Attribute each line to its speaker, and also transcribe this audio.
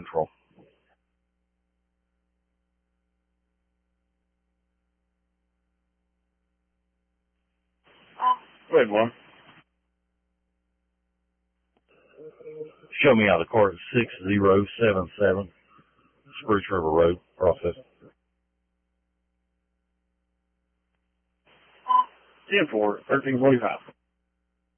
Speaker 1: control.
Speaker 2: Go ahead, Warren.
Speaker 1: Show me how the car is 6077 Spruce River Road, process.
Speaker 2: 10-4, 1345.